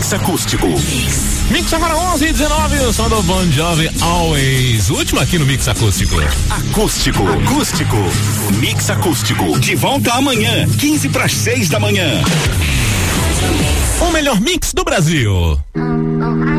Mix Acústico. Mix agora 11:19, o som do Bon Jovi Always. O último aqui no Mix Acústico. Acústico. Mix Acústico. De volta amanhã, 5:45 da manhã. O melhor mix do Brasil.